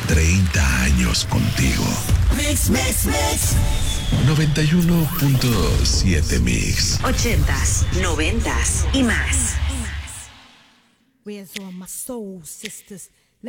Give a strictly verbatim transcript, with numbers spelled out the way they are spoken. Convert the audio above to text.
treinta años contigo. Mix, mix, mix. noventa y uno punto siete Mix. Ochentas, noventas y más. Where's all my soul sisters?